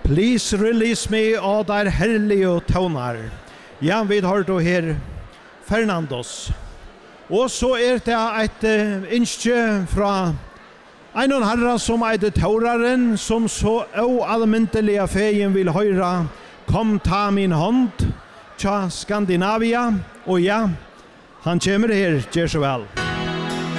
Please release me og der herlige tonar. Ja, vi har då her Fernandos. Og så det et innskje fra en herre som tauraren, som så almindelige feien vil høyra. Kom ta min hånd, tja Skandinavia, og ja, han kommer her, gjør så vel.